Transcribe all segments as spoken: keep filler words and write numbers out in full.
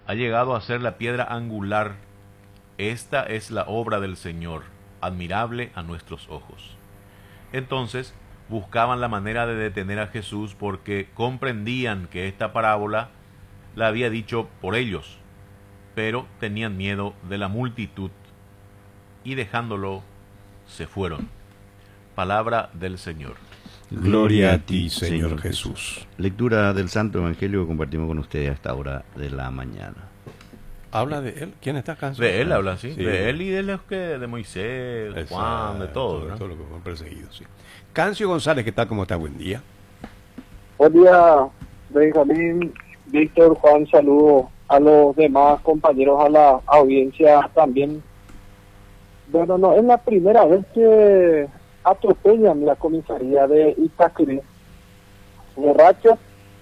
ha llegado a ser la piedra angular. Esta es la obra del Señor, admirable a nuestros ojos. Entonces buscaban la manera de detener a Jesús porque comprendían que esta parábola la había dicho por ellos, pero tenían miedo de la multitud y dejándolo se fueron. Palabra del Señor. Gloria a ti, Señor Jesús. Lectura del Santo Evangelio que compartimos con ustedes a esta hora de la mañana. ¿Habla de él? ¿Quién está cansado? De él habla, sí. Sí. De él y de los que, de Moisés, de Juan, de todo, todo, ¿no? todo lo que fue perseguido, sí. Cancio González, ¿qué tal? ¿Cómo está? Buen día. Buen día, Benjamín, Víctor, Juan, saludo a los demás compañeros, a la audiencia también. Bueno, no es la primera vez que atropellan la comisaría de Itaquí, borrachos,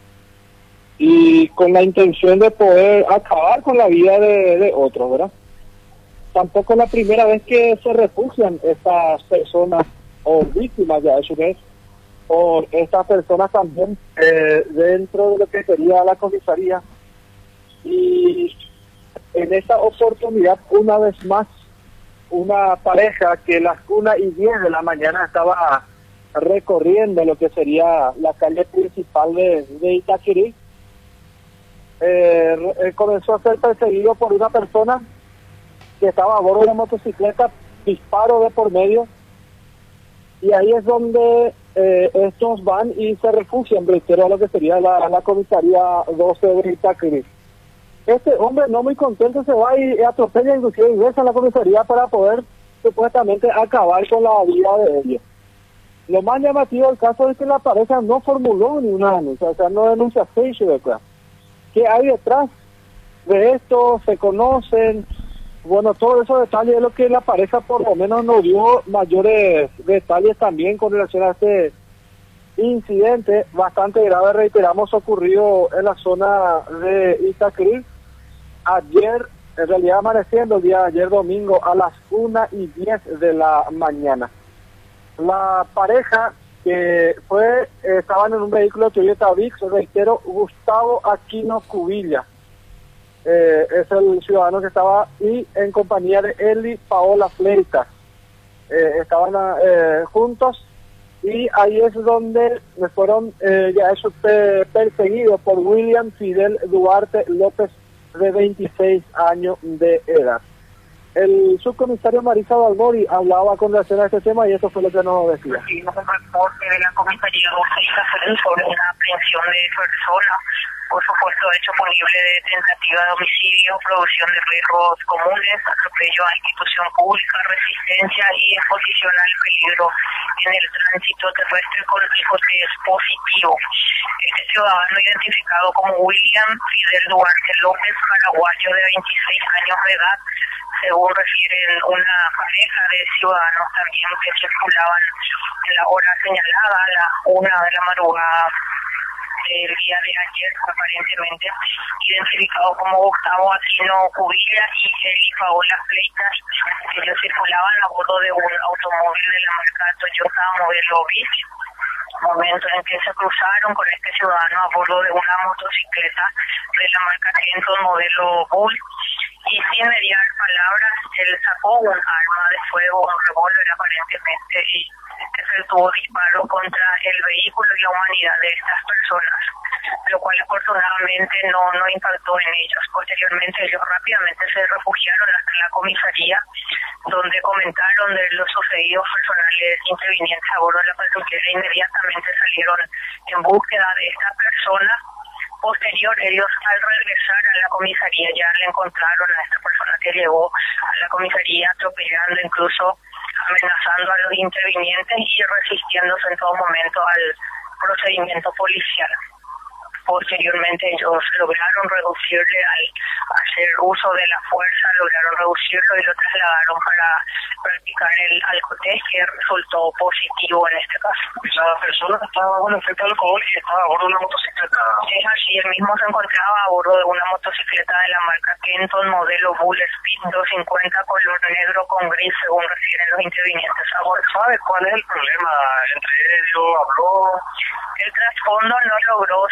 y con la intención de poder acabar con la vida de, de otros, ¿verdad? Tampoco es la primera vez que se refugian estas personas o víctimas, ya eso es, por estas personas también eh, dentro de lo que sería la comisaría. Y en esta oportunidad, una vez más, una pareja que a las una y diez de la mañana estaba recorriendo lo que sería la calle principal de, de Itaquí, eh, eh, comenzó a ser perseguido por una persona que estaba a bordo de una motocicleta, disparo de por medio, y ahí es donde eh, estos van y se refugian, reitero, a lo que sería la, la comisaría doce de Itaquí. Este hombre, no muy contento, se va y atropella, inclusive ingresa a la comisaría para poder supuestamente acabar con la vida de ellos. Lo más llamativo del caso es que la pareja no formuló ni una denuncia, o sea, no denuncia fecha de acá. ¿Qué hay detrás de esto? ¿Se conocen? Bueno, todos esos detalles es lo que la pareja por lo menos nos dio mayores detalles también con relación a este incidente bastante grave, reiteramos, ocurrido en la zona de Itaquí. Ayer, en realidad amaneciendo el día de ayer domingo a las una y diez de la mañana. La pareja que fue, eh, estaban en un vehículo Toyota Vix, reitero, Gustavo Aquino Cubilla, eh, es el ciudadano que estaba, y en compañía de Eli Paola Fleitas, eh, estaban eh, juntos, y ahí es donde fueron eh, ya eso, eh, perseguidos por William Fidel Duarte López, de veintiséis años de edad. El subcomisario Marisa Balmori hablaba con relación a este tema y eso fue lo que nos decía. Recibimos un reporte de la comisaría doce sobre una aprehensión de personas por supuesto hecho punible de tentativa de homicidio, producción de riesgos comunes, atropello a institución pública, resistencia y exposición al peligro en el tránsito terrestre con hipótesis positivo. Este ciudadano identificado como William Fidel Duarte López, paraguayo de veintiséis años de edad, según refieren una pareja de ciudadanos también que circulaban en la hora señalada, a la una de la madrugada el día de ayer, aparentemente, identificado como Gustavo Aquino Cubilla y Eli Paola Fleitas, que ellos circulaban a bordo de un automóvil de la marca Toyota modelo Beach, momento en que se cruzaron con este ciudadano a bordo de una motocicleta de la marca Kenton modelo Bull, y sin mediar palabras, él sacó un arma de fuego, un revólver aparentemente, y efectuó disparos contra el vehículo y la humanidad de estas personas, lo cual afortunadamente no, no impactó en ellos. Posteriormente ellos rápidamente se refugiaron hasta la comisaría, donde comentaron de los sucedidos personales intervinientes a bordo de la patrullera, e inmediatamente salieron en búsqueda de esta persona. Posterior, ellos al regresar a la comisaría ya le encontraron a esta persona que llegó a la comisaría atropellando, incluso amenazando a los intervinientes y resistiéndose en todo momento al procedimiento policial. Posteriormente ellos lograron reducirle, al hacer uso de la fuerza, lograron reducirlo y lo trasladaron para practicar el alcotest, que resultó positivo en este caso. La persona estaba bajo el efecto de alcohol y estaba a bordo de una motocicleta. Es así, él mismo se encontraba a bordo de una motocicleta de la marca Kenton modelo Bull Speed doscientos cincuenta, color negro con gris, según refieren los intervinientes a bordo. ¿Sabe cuál es el problema entre ellos? ¿Habló? El trasfondo no logró saberse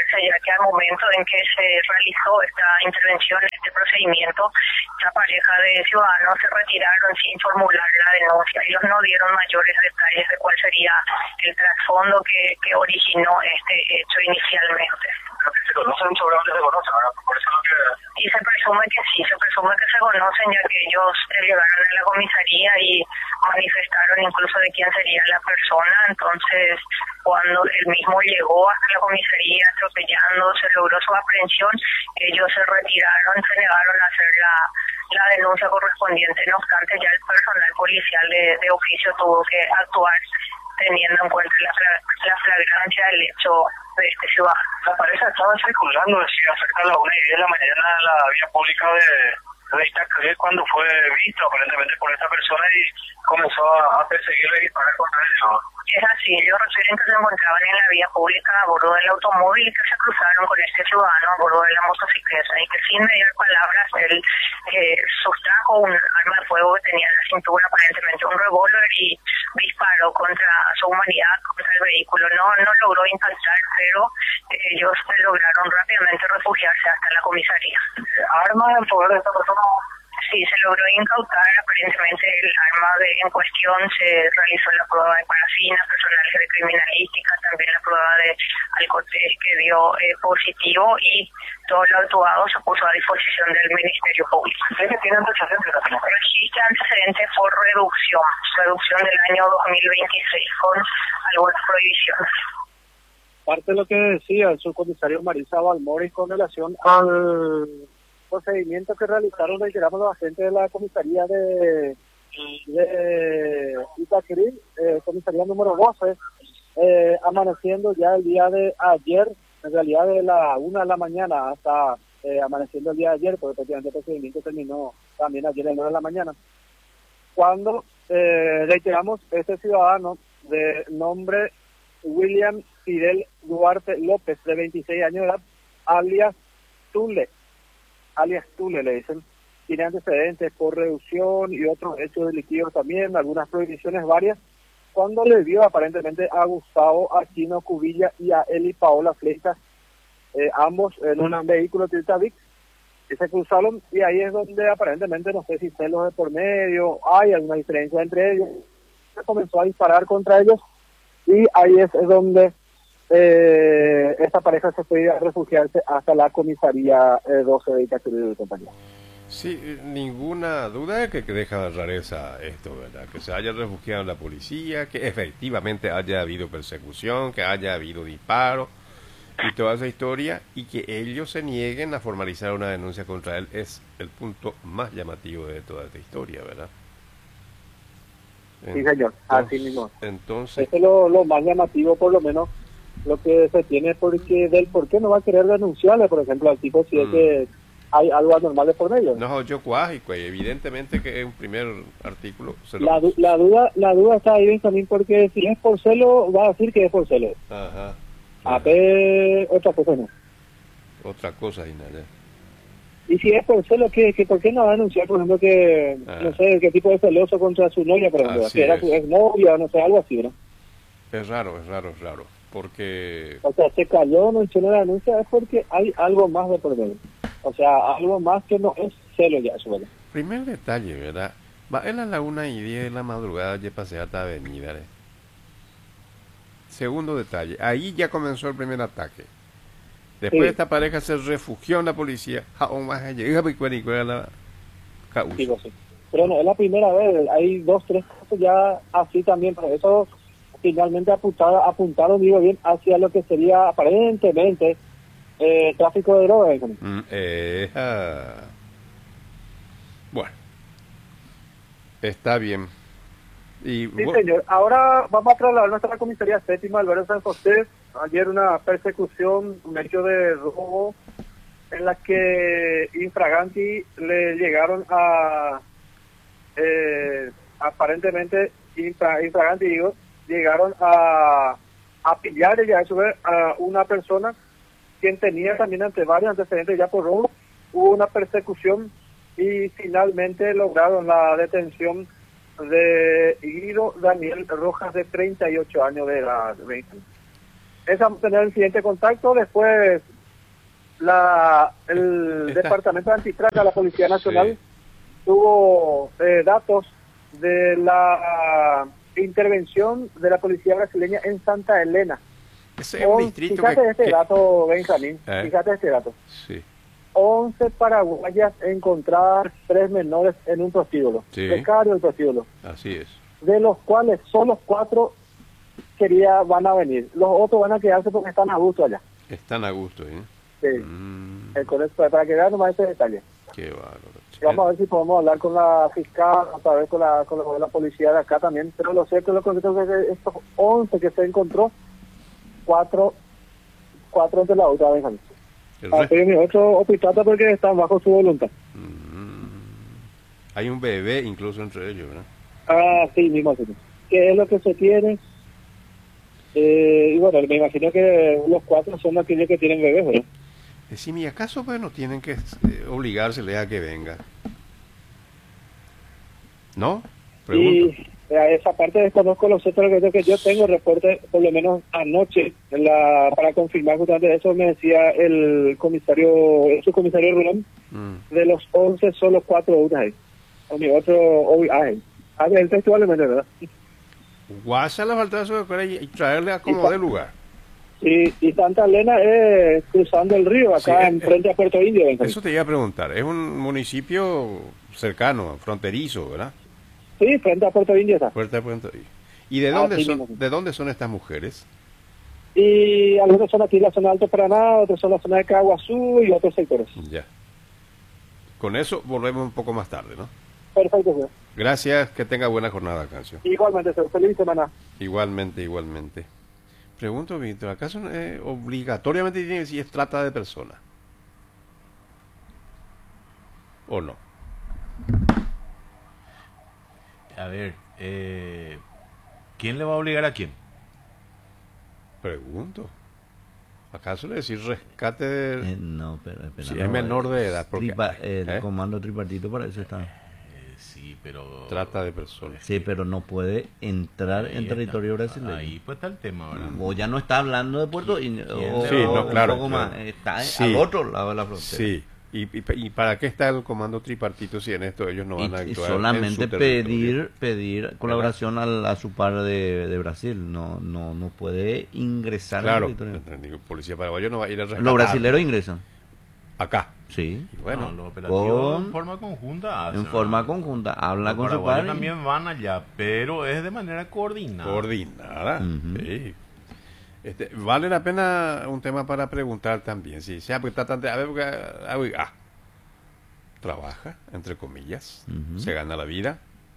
preocuparse, ya que al momento en que se realizó esta intervención, este procedimiento, la pareja de ciudadanos se retiraron sin formular la denuncia. Ellos no dieron mayores detalles de cuál sería el trasfondo que, que originó este hecho inicialmente. Lo que se conocen seguramente se conocen, ¿verdad? Por eso lo que... Y se presume que sí, se presume que se conocen, ya que ellos llegaron a la comisaría y manifestaron incluso de quién sería la persona. Entonces, cuando él mismo llegó hasta la comisaría atropellando, se logró su aprehensión, ellos se retiraron, se negaron a hacer la, la denuncia correspondiente. No obstante, ya el personal policial de, de oficio tuvo que actuar teniendo en cuenta la, la flagrancia del hecho de este ciudadano. La pareja estaba circulando, decía, cerca de las una y diez de la mañana en la vía pública de, de Iztacalé cuando fue visto aparentemente por esta persona y comenzó a, a perseguirle y disparar contra él, ¿no? Es así, ellos refieren que se encontraban en la vía pública a bordo del automóvil y que se cruzaron con este ciudadano a bordo de la motocicleta y que sin mediar palabras él eh, sustrajo un arma de fuego que tenía en la cintura, aparentemente un revólver, y disparó contra su humanidad, contra el vehículo. No, no logró impactar, pero eh, ellos lograron rápidamente refugiarse hasta la comisaría. ¿Arma en poder de esta persona? Sí, se logró incautar aparentemente el arma de, en cuestión. Se realizó la prueba de parafina, personales de criminalística, también la prueba de alcohol que dio eh, positivo, y todo lo actuado se puso a disposición del Ministerio Público. ¿Ustedes tiene antecedentes? Registra antecedentes por reducción, reducción del año dos mil veintiséis con algunas prohibiciones. Parte de lo que decía el subcomisario Marisa Balmori con relación al procedimiento que realizaron, reiteramos, los agentes de la comisaría de, de Itaquí, eh, comisaría número doce, eh, amaneciendo ya el día de ayer, en realidad de la una de la mañana hasta eh, amaneciendo el día de ayer, porque efectivamente el procedimiento terminó también ayer a las nueve de la mañana, cuando, eh, reiteramos, este ciudadano de nombre William Fidel Duarte López, de veintiséis años de edad, alias Tule, alias Tule le dicen, tiene antecedentes por reducción y otros hechos delictivos también, algunas prohibiciones varias, cuando le vio aparentemente a Gustavo Aquino Cubilla y a Eli Paola Fleitas, eh, ambos en un vehículo Toyota Vic, que se cruzaron, y ahí es donde aparentemente, no sé si celos de por medio, hay alguna diferencia entre ellos, se comenzó a disparar contra ellos, y ahí es donde eh, esta pareja se fue a refugiarse hasta la comisaría eh, doce de Itaquí de compañía. Sí, ninguna duda de que deja rareza esto, ¿verdad? Que se haya refugiado en la policía, que efectivamente haya habido persecución, que haya habido disparo y toda esa historia, y que ellos se nieguen a formalizar una denuncia contra él es el punto más llamativo de toda esta historia, ¿verdad? Sí, señor, así mismo. Entonces, eso es lo, lo más llamativo, por lo menos lo que se tiene, porque del por qué no va a querer denunciarle, por ejemplo, al tipo si mm. es que hay algo anormal de por medio. No, yo cuágico, y evidentemente que es un primer artículo. Se lo... la, la duda la duda está ahí también, porque si es por celo, va a decir que es por celo. Ajá. A ver, otra cosa no. Otra cosa, Inaya. Y si es por celo, ¿qué, que, ¿por qué no va a denunciar, por ejemplo, que, ah. no sé, qué tipo de celoso contra su novia, por ejemplo? Así que era es. su exnovia, no sé, algo así, ¿no? Es raro, es raro, es raro, porque... O sea, se cayó, no echó la denuncia, es porque hay algo más de por medio. O sea, algo más que no es celo ya, eso, ¿verdad? Primer detalle, ¿verdad? Va en la laguna y diez de la madrugada, ya pasé a esta avenida, ¿eh? Segundo detalle, ahí ya comenzó el primer ataque. Después sí. esta pareja se refugió en la policía. Sí, sí. Pero no, es la primera vez, hay dos, tres casos ya así también, pero eso finalmente apuntaron, apuntaron digo bien, hacia lo que sería aparentemente eh, tráfico de drogas. Mm, eh, ah. Bueno, está bien. Y sí, vos... señor. Ahora vamos a trasladar nuestra comisaría séptima, Alberto San José. Ayer una persecución, un hecho de robo, en la que infraganti le llegaron a, eh, aparentemente, infra, infraganti, digo, llegaron a, a pillar ya a una persona quien tenía también ante varios antecedentes ya por robo. Hubo una persecución y finalmente lograron la detención de Guido Daniel Rojas, de treinta y ocho años de edad. esa vamos a tener el siguiente contacto. Después, la el Esta- Departamento de Antitrata de la Policía Nacional Sí. tuvo eh, datos de la intervención de la policía brasileña en Santa Elena. Ese es un On- distrito fíjate que... este que- dato, Benjamín, ¿Eh? fíjate este dato. Sí, once paraguayas encontradas, tres menores en un prostíbulo, Sí. becario del prostíbulo, así es. de los cuales solo cuatro quería, van a venir. Los otros van a quedarse porque están a gusto allá. Están a gusto, ¿eh? Sí. Mm, Eh, con eso, para que vean nomás ese detalle. qué bárbaro. Y vamos a ver si podemos hablar con la fiscal, otra vez con la, con la, con la policía de acá también. Pero lo cierto, lo concreto es que estos once que se encontró, cuatro, cuatro entre la otra, Benjamín. El Ah, resto- pero mis ocho hospitales porque están bajo su voluntad. Mm, hay un bebé incluso entre ellos, ¿verdad? Ah, sí, mismo así. ¿Qué es lo que se tiene? Eh, y bueno, me imagino que los cuatro son aquellos que tienen bebés, ¿verdad? Decime, ¿y acaso pues no tienen que eh, obligársele a que venga? ¿No? Pregunto. Y a esa parte desconozco los otros que que yo tengo reporte, por lo menos anoche, en la, para confirmar justamente eso, me decía el comisario, el subcomisario Rulón, Mm. de los once solo cuatro unas ahí. O mi otro, hoy, ah, ah, el textualmente, ¿verdad? Guasa la falta de y traerle a como de lugar. Sí, y Santa Elena es cruzando el río, acá Sí, en eh, frente a Puerto Indio. Benjamín. Eso te iba a preguntar. Es un municipio cercano, fronterizo, ¿verdad? Sí, frente a Puerto Indio está. Puerta de Puerto Rico. ¿Y de Ah, dónde sí, son? mismo. ¿De dónde son estas mujeres? Y algunos son aquí en la zona de Alto Paraná, otros son la zona de Caguazú y otros sectores. Ya. Con eso volvemos un poco más tarde, ¿no? Perfecto, señor. Gracias, que tenga buena jornada, Cancio. Igualmente, señor. Feliz semana. Igualmente, igualmente. Pregunto, Víctor, ¿acaso eh, obligatoriamente tiene que decir es trata de personas? ¿O no? A ver, eh, ¿quién le va a obligar a quién? Pregunto. ¿Acaso le decir rescate de... Eh, no, pero, pero Si no, es menor de edad, porque- tripa- el ¿eh? comando tripartito para eso está. Eh, sí, pero... Trata de personas. Sí, pero no puede entrar Ahí en está. territorio brasileño. Ahí pues está el tema, ¿verdad? O ya no está hablando de Puerto Indio, o, Sí, no, o claro, un poco claro. más, está Sí. al otro lado de la frontera. Sí. ¿Y, y, y para qué está el comando tripartito si en esto ellos no van a Y, y actuar en solamente su territorio? pedir pedir colaboración al- a su par de, de Brasil, no no no puede ingresar Claro, en territorio. el policía paraguayo no va a ir a rescatar. Los brasileros ingresan, Acá. sí, Y bueno, No, los operativos con- en forma conjunta hacen, en forma ¿no? conjunta, habla Los con su paraguayos par. y- también van allá, pero es de manera coordinada. coordinada. Ujú. Sí. Este, vale la pena un tema para preguntar también. Si sea, porque tratan de. A ver, porque, ah, uy, ah, trabaja, entre comillas, Ujú. se gana la vida.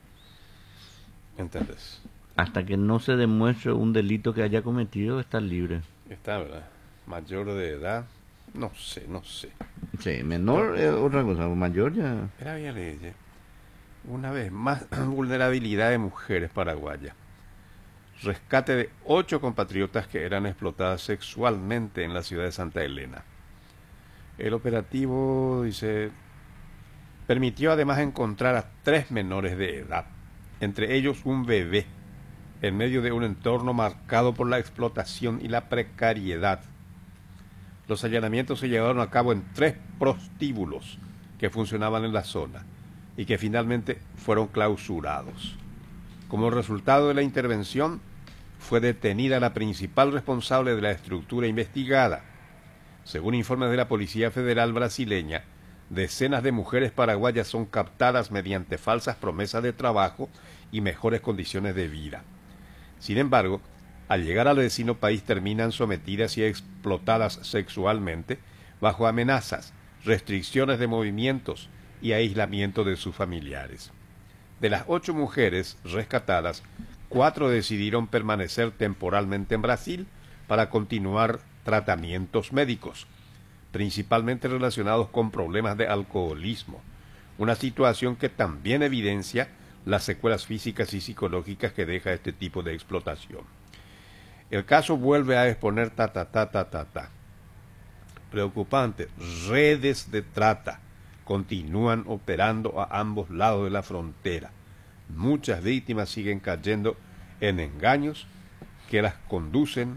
¿Entendés? Hasta que no se demuestre un delito que haya cometido, está libre. Está, ¿verdad? Mayor de edad. No sé, no sé. Sí, menor es otra cosa, mayor ya. Era bien leye. Una vez más, vulnerabilidad de mujeres paraguayas. Rescate de ocho compatriotas que eran explotadas sexualmente en la ciudad de Santa Elena. El operativo, dice, permitió además encontrar a tres menores de edad, entre ellos un bebé, en medio de un entorno marcado por la explotación y la precariedad. Los allanamientos se llevaron a cabo en tres prostíbulos que funcionaban en la zona y que finalmente fueron clausurados. Como resultado de la intervención, fue detenida la principal responsable de la estructura investigada. Según informes de la Policía Federal brasileña, decenas de mujeres paraguayas son captadas mediante falsas promesas de trabajo y mejores condiciones de vida. Sin embargo, al llegar al vecino país terminan sometidas y explotadas sexualmente bajo amenazas, restricciones de movimientos y aislamiento de sus familiares. De las ocho mujeres rescatadas, cuatro decidieron permanecer temporalmente en Brasil para continuar tratamientos médicos, principalmente relacionados con problemas de alcoholismo, una situación que también evidencia las secuelas físicas y psicológicas que deja este tipo de explotación. El caso vuelve a exponer ta ta ta ta ta ta. Preocupante, redes de trata continúan operando a ambos lados de la frontera. Muchas víctimas siguen cayendo en engaños que las conducen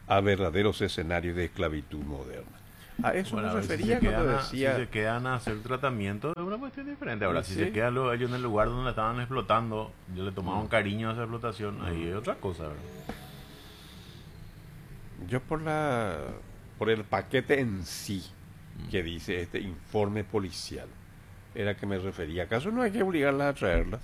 a verdaderos escenarios de esclavitud moderna. A eso Bueno, me a ver, refería si se, cuando quedan a, decía... si se quedan a hacer tratamiento es una cuestión diferente. Ahora, Sí. si se quedan lo- ellos en el lugar donde la estaban explotando, yo le tomaba un Mm. cariño a esa explotación, ahí es otra cosa, ¿verdad? Yo por la por el paquete en sí que dice este informe policial era que me refería. ¿Acaso no hay que obligarlas a traerlas?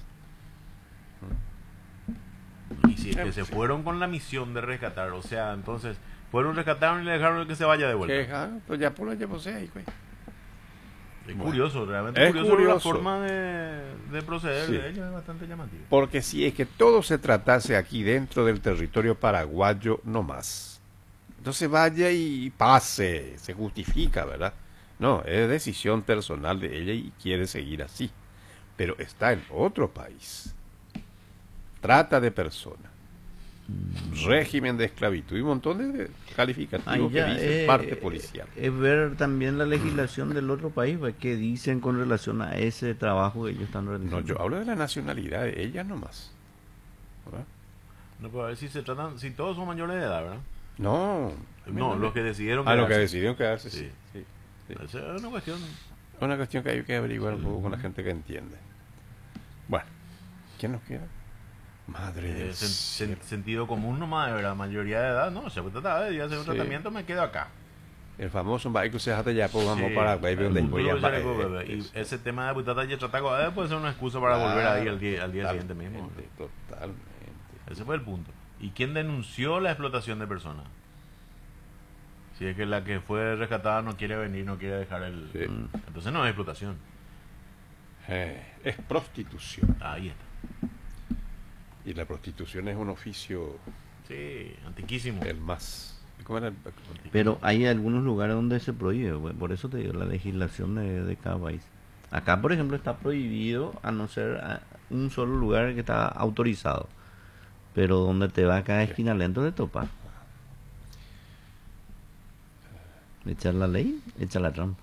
Y si es que se fueron con la misión de rescatar, o sea, entonces fueron, rescataron y le dejaron que se vaya de vuelta. Que, ah, pues ya por lo llevose ahí, güey. Es Bueno. curioso, realmente Es curioso, curioso. la forma de, de proceder Sí. de ellos es bastante llamativa. Porque si es que todo se tratase aquí dentro del territorio paraguayo, no más. Entonces vaya y pase, se justifica, ¿verdad? No, es decisión personal de ella y quiere seguir así. Pero está en otro país. Trata de persona. Régimen de esclavitud y un montón de calificativos Ahí ya que dice es, parte policial. es ver también la legislación del otro país, pues, que dicen con relación a ese trabajo que ellos están realizando. No, yo hablo de la nacionalidad de ella nomás. ¿Verdad? No, pero a ver si se tratan, si todos son mayores de edad, ¿verdad? No. No, los que decidieron Ah, lo que quedarse. decidieron quedarse, sí. Sí. sí, sí. Esa es una cuestión. Es una cuestión que hay que averiguar un poco con la gente que entiende. Bueno, ¿quién nos queda? Madre Eh, del sen- cielo. sen- sentido común nomás, de verdad, mayoría de edad, no, se trata de hacer un Sí. tratamiento, me quedo acá. El famoso Baiku se hace ya, pues vamos Sí, para Baby, donde el voy futuro a ya llegó, bebé. Y es- ese tema de putata y trataco eh, puede ser una excusa para volver ahí al día, al día siguiente mismo. Totalmente, totalmente. Ese fue el punto. ¿Y quién denunció la explotación de personas? Si es que la que fue rescatada no quiere venir, no quiere dejar el... Sí. Entonces no es explotación. Eh, es prostitución. Ahí está. Y la prostitución es un oficio Sí, antiquísimo. el más... ¿Cómo era el- Pero hay algunos lugares donde se prohíbe, güey, por eso te digo, la legislación de, de cada país. Acá, por ejemplo, está prohibido a no ser a un solo lugar que está autorizado. Pero donde te va a cada esquina lento de topa. Echar la ley, echar la trampa.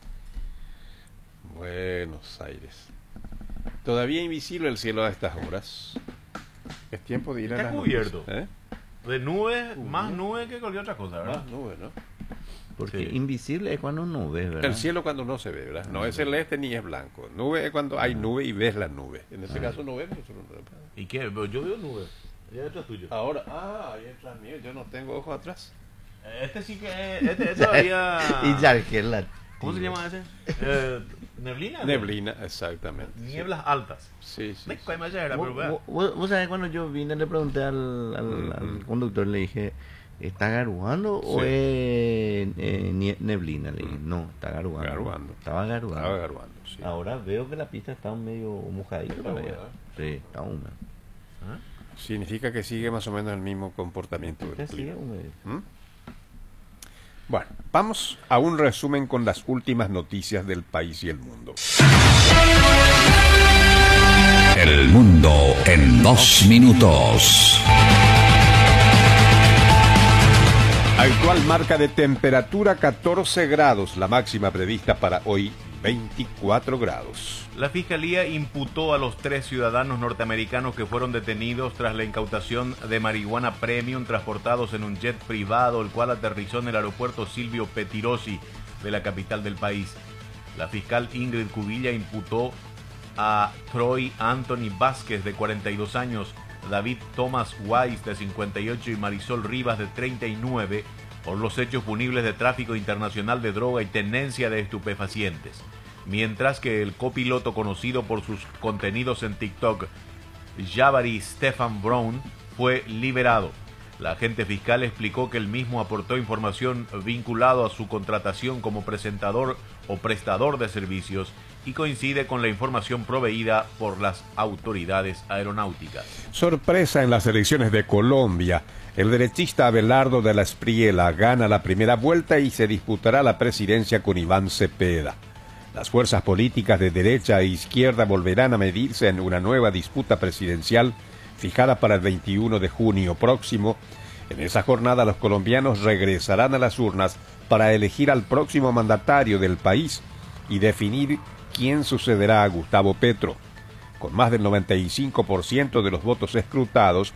Buenos Aires. Todavía invisible el cielo a estas horas. Es tiempo de ir a Está las cubierto. nubes, ¿eh? De nube, más nube que cualquier otra cosa, ¿verdad? Más nubes, ¿no? Porque Sí. invisible es cuando no ves, ¿verdad? El cielo cuando no se ve, ¿verdad? No es celeste ni es blanco. Nube es cuando hay nube y ves la nube. En este caso no vemos. ¿Y qué? Pero yo veo nube. Allá detrás tuyo. Ahora, ah, ahí atrás mío, yo no tengo ojos atrás. Este sí que... Este, este todavía... Y ya que la... ¿Cómo se llama ese? Eh, ¿Neblina? Neblina, exactamente. sí. Nieblas altas. Sí, sí. Me sí. cae más allá, pero vea. Vos, vos- vos sabés, cuando yo vine le pregunté al, al, al conductor, le dije, ¿está garuando o Sí. es eh, nie- neblina? Le dije, no, está garuando. Garuando. Estaba garuando. Estaba garuando, sí. Ahora veo que la pista está medio mojadita. Está para allá. húmeda. Sí, está húmeda. ¿Ah? Significa que sigue más o menos el mismo comportamiento del Sí, clima. sigue húmeda. ¿Mm? Bueno, vamos a un resumen con las últimas noticias del país y el mundo. El mundo en dos minutos. Actual marca de temperatura catorce grados, la máxima prevista para hoy veinticuatro grados. La Fiscalía imputó a los tres ciudadanos norteamericanos que fueron detenidos tras la incautación de marihuana premium transportados en un jet privado, el cual aterrizó en el aeropuerto Silvio Pettirossi de la capital del país. La fiscal Ingrid Cubilla imputó a Troy Anthony Vázquez, de cuarenta y dos años, David Thomas Weiss, de cincuenta y ocho, y Marisol Rivas, de treinta y nueve, por los hechos punibles de tráfico internacional de droga y tenencia de estupefacientes. Mientras que el copiloto, conocido por sus contenidos en TikTok, Jabari Stefan Brown, fue liberado. La agente fiscal explicó que el mismo aportó información vinculada a su contratación como presentador o prestador de servicios y coincide con la información proveída por las autoridades aeronáuticas. Sorpresa en las elecciones de Colombia. El derechista Abelardo de la Espriella gana la primera vuelta y se disputará la presidencia con Iván Cepeda. Las fuerzas políticas de derecha e izquierda volverán a medirse en una nueva disputa presidencial fijada para el veintiuno de junio próximo. En esa jornada los colombianos regresarán a las urnas para elegir al próximo mandatario del país y definir quién sucederá a Gustavo Petro. Con más del noventa y cinco por ciento de los votos escrutados,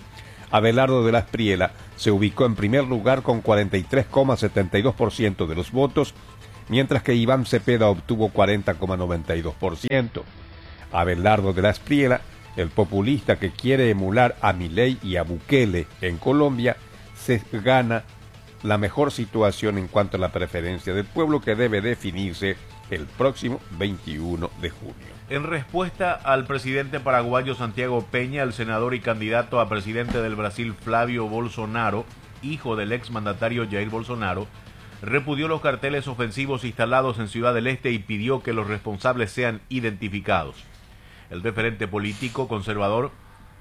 Abelardo de la Espriela se ubicó en primer lugar con cuarenta y tres coma setenta y dos por ciento de los votos, mientras que Iván Cepeda obtuvo cuarenta coma noventa y dos por ciento. Abelardo de la Espriela, el populista que quiere emular a Milei y a Bukele en Colombia, se gana la mejor situación en cuanto a la preferencia del pueblo, que debe definirse el próximo veintiuno de junio. En respuesta al presidente paraguayo Santiago Peña, el senador y candidato a presidente del Brasil Flavio Bolsonaro, hijo del exmandatario Jair Bolsonaro, repudió los carteles ofensivos instalados en Ciudad del Este y pidió que los responsables sean identificados. El referente político conservador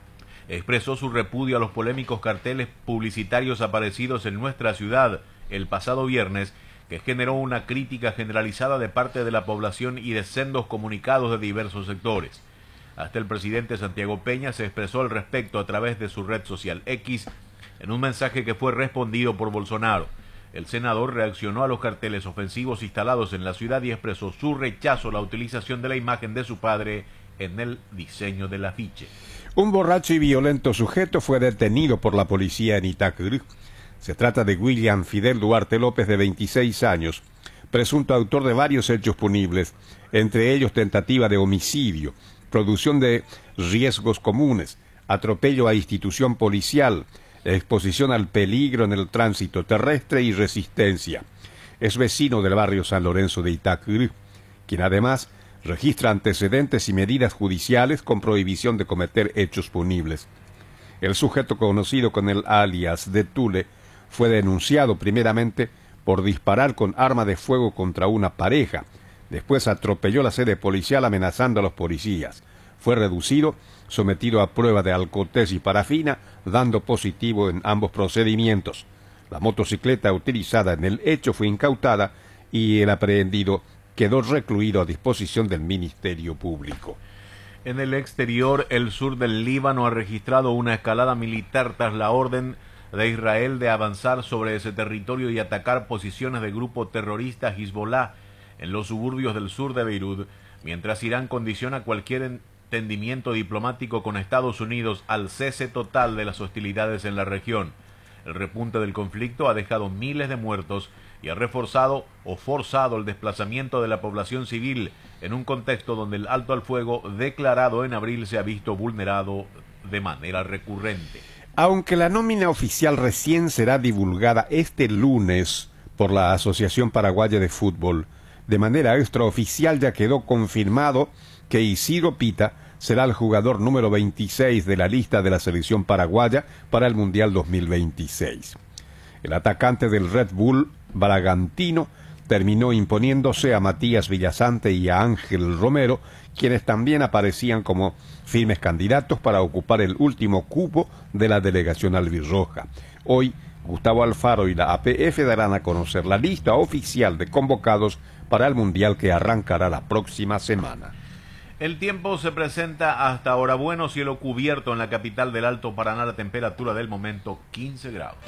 expresó su repudio a los polémicos carteles publicitarios aparecidos en nuestra ciudad el pasado viernes, que generó una crítica generalizada de parte de la población y de sendos comunicados de diversos sectores. Hasta el presidente Santiago Peña se expresó al respecto a través de su red social X, en un mensaje que fue respondido por Bolsonaro. El senador reaccionó a los carteles ofensivos instalados en la ciudad y expresó su rechazo a la utilización de la imagen de su padre en el diseño del afiche. Un borracho y violento sujeto fue detenido por la policía en Itacurú. Se trata de William Fidel Duarte López, de veintiséis años, presunto autor de varios hechos punibles, entre ellos tentativa de homicidio, producción de riesgos comunes, atropello a institución policial, exposición al peligro en el tránsito terrestre y resistencia. Es vecino del barrio San Lorenzo de Itacurú, quien además registra antecedentes y medidas judiciales con prohibición de cometer hechos punibles. El sujeto, conocido con el alias de Tule, fue denunciado primeramente por disparar con arma de fuego contra una pareja. Después atropelló la sede policial amenazando a los policías. Fue reducido, sometido a prueba de alcotés y parafina, dando positivo en ambos procedimientos. La motocicleta utilizada en el hecho fue incautada y el aprehendido quedó recluido a disposición del Ministerio Público. En el exterior, el sur del Líbano ha registrado una escalada militar tras la orden de Israel de avanzar sobre ese territorio y atacar posiciones del grupo terrorista Hezbollah en los suburbios del sur de Beirut, mientras Irán condiciona cualquier entendimiento diplomático con Estados Unidos al cese total de las hostilidades en la región. El repunte del conflicto ha dejado miles de muertos y ha reforzado o forzado el desplazamiento de la población civil en un contexto donde el alto al fuego declarado en abril se ha visto vulnerado de manera recurrente. Aunque la nómina oficial recién será divulgada este lunes por la Asociación Paraguaya de Fútbol, de manera extraoficial ya quedó confirmado que Isidro Pita será el jugador número veintiséis de la lista de la selección paraguaya para el Mundial dos mil veintiséis. El atacante del Red Bull Bragantino terminó imponiéndose a Matías Villasante y a Ángel Romero, quienes también aparecían como firmes candidatos para ocupar el último cupo de la delegación albirroja. Hoy, Gustavo Alfaro y la A P F darán a conocer la lista oficial de convocados para el Mundial, que arrancará la próxima semana. El tiempo se presenta hasta ahora bueno, cielo cubierto en la capital del Alto Paraná, la temperatura del momento quince grados.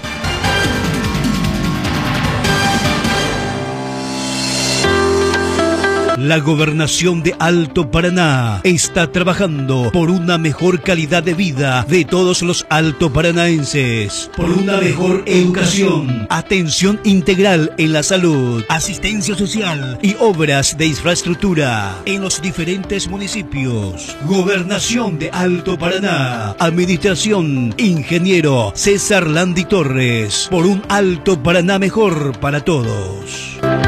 La Gobernación de Alto Paraná está trabajando por una mejor calidad de vida de todos los altoparanaenses, por una mejor educación, atención integral en la salud, asistencia social y obras de infraestructura en los diferentes municipios. Gobernación de Alto Paraná, Administración Ingeniero César Landi Torres, por un Alto Paraná mejor para todos.